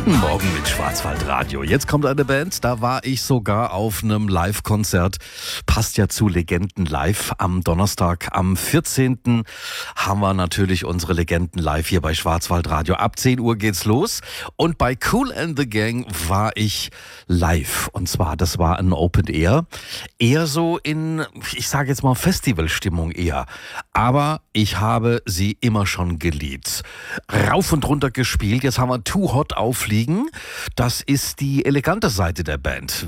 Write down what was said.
Guten Morgen mit Schwarzwaldradio. Jetzt kommt eine Band, da war ich sogar auf einem Live-Konzert. Passt ja zu Legenden live. Am Donnerstag, am 14. haben wir natürlich unsere Legenden live hier bei Schwarzwaldradio. Ab 10 Uhr geht's los. Und bei Kool and the Gang war ich live. Und zwar, das war ein Open Air. Eher so in, ich sage jetzt mal Festivalstimmung eher. Aber ich habe sie immer schon geliebt. Rauf und runter gespielt. Jetzt haben wir Too Hot aufliegen. Das ist die elegante Seite der Band.